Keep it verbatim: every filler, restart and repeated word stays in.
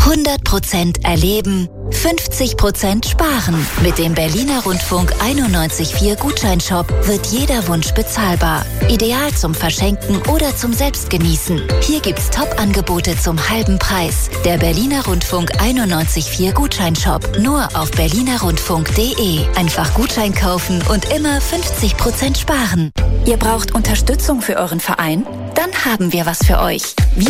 hundert Prozent erleben, fünfzig Prozent sparen. Mit dem Berliner Rundfunk einundneunzig Komma vier Gutscheinshop wird jeder Wunsch bezahlbar. Ideal zum Verschenken oder zum Selbstgenießen. Hier gibt's Top-Angebote zum halben Preis. Der Berliner Rundfunk einundneunzig Komma vier Gutscheinshop. Nur auf berliner rundfunk punkt de. Einfach Gutschein kaufen und immer fünfzig Prozent sparen. Ihr braucht Unterstützung für euren Verein? Dann haben wir was für euch. Wir